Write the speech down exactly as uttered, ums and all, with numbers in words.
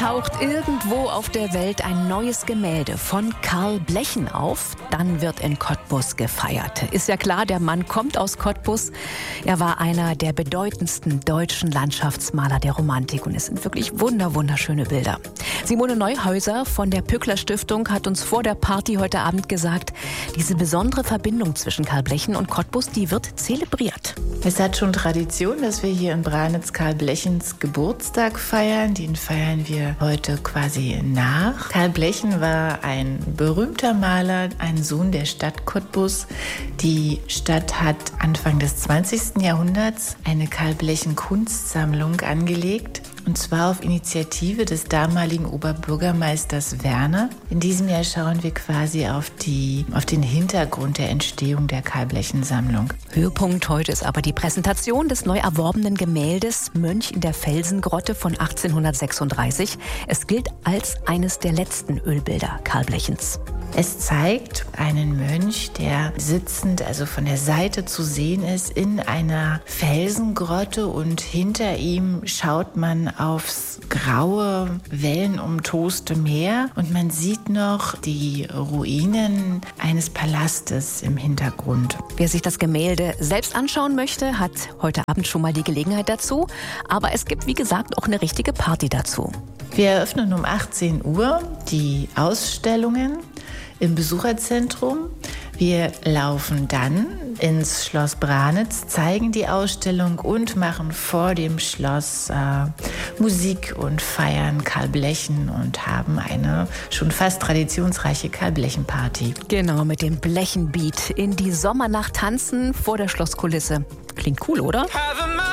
Taucht irgendwo auf der Welt ein neues Gemälde von Karl Blechen auf, dann wird in Cottbus gefeiert. Ist ja klar, der Mann kommt aus Cottbus. Er war einer der bedeutendsten deutschen Landschaftsmaler der Romantik und es sind wirklich wunder, wunderschöne Bilder. Simone Neuhäuser von der Pückler Stiftung hat uns vor der Party heute Abend gesagt, diese besondere Verbindung zwischen Karl Blechen und Cottbus, die wird zelebriert. Es hat schon Tradition, dass wir hier in Branitz Karl Blechens Geburtstag feiern. Den feiern wir heute quasi nach. Karl Blechen war ein berühmter Maler, ein Sohn der Stadt Cottbus. Die Stadt hat Anfang des zwanzigsten Jahrhunderts eine Karl Blechen Kunstsammlung angelegt. Und zwar auf Initiative des damaligen Oberbürgermeisters Werner. In diesem Jahr schauen wir quasi auf, die, auf den Hintergrund der Entstehung der Karl-Blechen-Sammlung. Höhepunkt heute ist aber die Präsentation des neu erworbenen Gemäldes Mönch in der Felsengrotte von achtzehnhundertsechsunddreißig. Es gilt als eines der letzten Ölbilder Karl Blechens. Es zeigt einen Mönch, der sitzend, also von der Seite zu sehen ist, in einer Felsengrotte und hinter ihm schaut man aufs graue, wellenumtoste Meer und man sieht noch die Ruinen eines Palastes im Hintergrund. Wer sich das Gemälde selbst anschauen möchte, hat heute Abend schon mal die Gelegenheit dazu. Aber es gibt, wie gesagt, auch eine richtige Party dazu. Wir eröffnen um achtzehn Uhr die Ausstellungen im Besucherzentrum. Wir laufen dann ins Schloss Branitz, zeigen die Ausstellung und machen vor dem Schloss äh, Musik und feiern Karl Blechen und haben eine schon fast traditionsreiche Karl Blechen Party. Genau, mit dem Blechenbeat in die Sommernacht tanzen vor der Schlosskulisse. Klingt cool, oder?